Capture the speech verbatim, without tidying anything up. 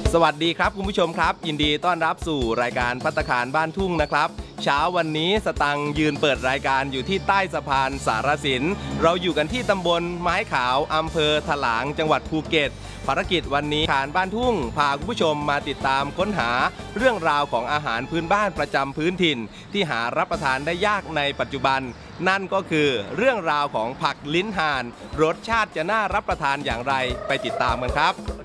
สวัสดีครับคุณผู้ชมครับยินดีต้อนรับสู่รายการภัตตาคารบ้านทุ่งนะครับเช้าวันนี้สตังค์ยืนเปิดรายการอยู่ที่ใต้สะพานสารสินเราอยู่กันที่ตำบลไม้ขาวอำเภอถลางจังหวัดภูเก็ตภารกิจวันนี้ทานบ้านทุ่งพาคุณผู้ชมมาติดตามค้นหาเรื่องราวของอาหารพื้นบ้านประจำพื้นถิ่นที่หารับประทานได้ยากในปัจจุบันนั่นก็คือเรื่องราวของผักลิ้นห่านรสชาติจะน่ารับประทานอย่างไรไปติดตามกันครับ